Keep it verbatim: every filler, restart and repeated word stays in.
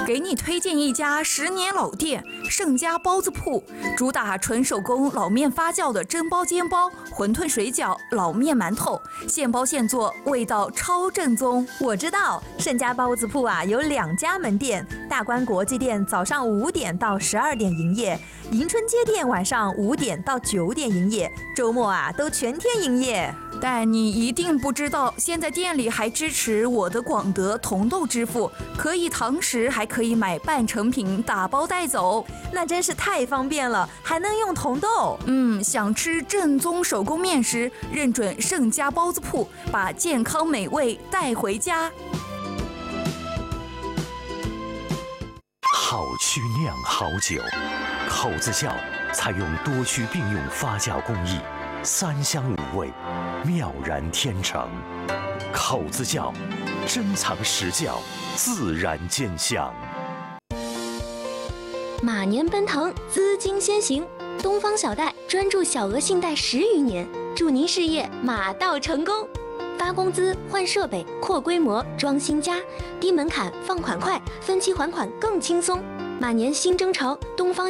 给你推荐一家十年老店盛家包子铺，主打纯手工老面发酵的蒸包、煎包、馄饨、水饺、老面、馒头，现包现做，味道超正宗。 我知道盛家包子铺啊有两家门店，大观国际店早上五点到十二点营业，迎春街店晚上五点到九点营业，周末啊都全天营业。 但你一定不知道，现在店里还支持我的广德同豆支付，可以堂食，还可以买半成品打包带走， 那真是太方便了，还能用同豆。 嗯，想吃正宗手工面食，认准盛家包子铺，把健康美味带回家。 好曲酿好酒，口子窖采用多区并用发酵工艺，三香五味，妙然天成。口子窖，珍藏实窖，自然见香。 马年奔腾，资金先行，东方小贷专注小额信贷十余年，祝您事业马到成功。发工资、换设备、扩规模、装新家，低门槛、放款快，分期还款更轻松。马年新征潮，东方